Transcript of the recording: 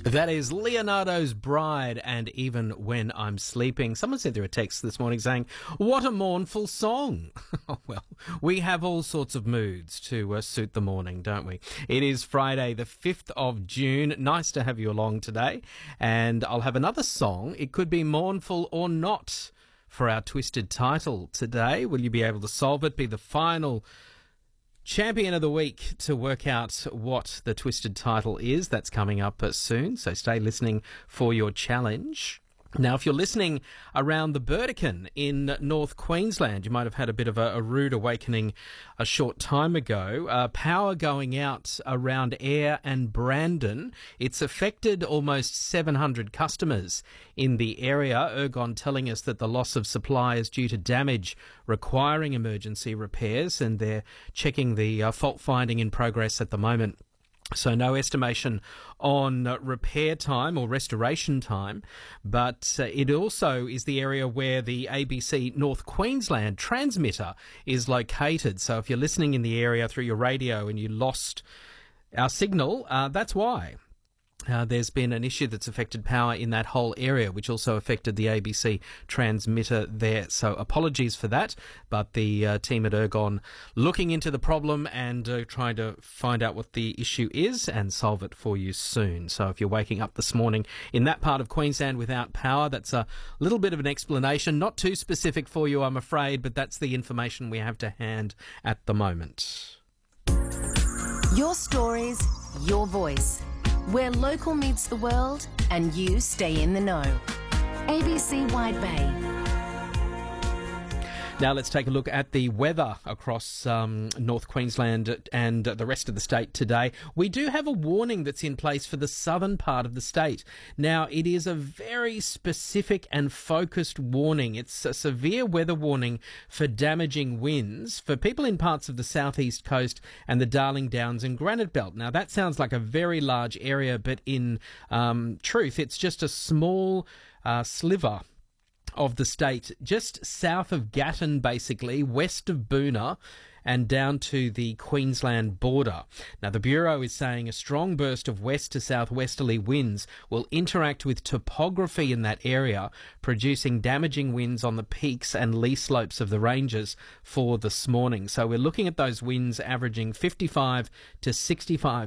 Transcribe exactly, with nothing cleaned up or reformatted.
That is Leonardo's Bride and Even When I'm Sleeping. Someone sent through a text this morning saying, what a mournful song. Well, we have all sorts of moods to uh, suit the morning, don't we? It is Friday, the fifth of June. Nice to have you along today. And I'll have another song. It could be mournful or not for our twisted title today. Will you be able to solve it? Be the final Champion of the Week to work out what the twisted title is. That's coming up soon, so stay listening for your challenge. Now, if you're listening around the Burdekin in North Queensland, you might have had a bit of a, a rude awakening a short time ago. Uh, power going out around Ayr and Brandon. It's affected almost seven hundred customers in the area. Ergon telling us that the loss of supply is due to damage requiring emergency repairs, and they're checking the uh, fault finding in progress at the moment. So no estimation on uh, repair time or restoration time, but uh, it also is the area where the A B C North Queensland transmitter is located. So if you're listening in the area through your radio and you lost our signal, uh, that's why. Uh, there's been an issue that's affected power in that whole area, which also affected the A B C transmitter there. So apologies for that, but the uh, team at Ergon looking into the problem and uh, trying to find out what the issue is and solve it for you soon. So if you're waking up this morning in that part of Queensland without power, that's a little bit of an explanation. Not too specific for you, I'm afraid, but that's the information we have to hand at the moment. Your stories, your voice. Where local meets the world and you stay in the know. A B C Wide Bay. Now let's take a look at the weather across um, North Queensland and the rest of the state today. We do have a warning that's in place for the southern part of the state. Now, it is a very specific and focused warning. It's a severe weather warning for damaging winds for people in parts of the southeast coast and the Darling Downs and Granite Belt. Now, that sounds like a very large area, but in um, truth, it's just a small uh, sliver of the state, just south of Gatton, basically, west of Boonah, and down to the Queensland border. Now, the Bureau is saying a strong burst of west to southwesterly winds will interact with topography in that area, producing damaging winds on the peaks and lee slopes of the ranges for this morning. So we're looking at those winds averaging fifty-five to sixty-five